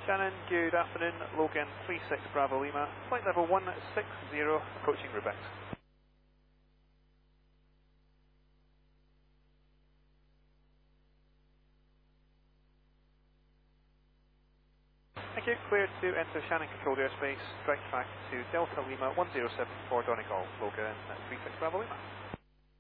Shannon, good afternoon. Logan 36 Bravo Lima, flight level 160, approaching Roubaix. Thank you. Cleared to enter Shannon controlled airspace, direct track to Delta Lima 107 for Donegal. Logan 36 Bravo Lima.